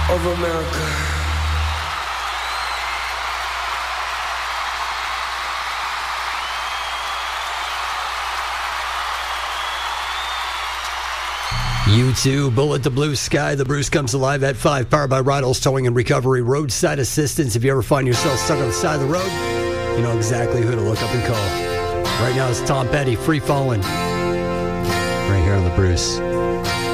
of America. U2, Bullet the Blue Sky. The Bruce comes alive at 5, powered by Rydell's Towing and Recovery, roadside assistance. If you ever find yourself stuck on the side of the road, you know exactly who to look up and call. Right now it's Tom Petty, Free Fallin', right here on the Bruce.